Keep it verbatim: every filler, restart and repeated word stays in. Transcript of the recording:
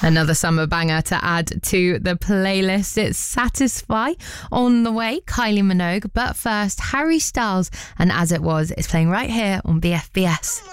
Another summer banger to add to the playlist. It's Satisfy on the way, Kylie Minogue. But first, Harry Styles and As It Was is playing right here on B F B S.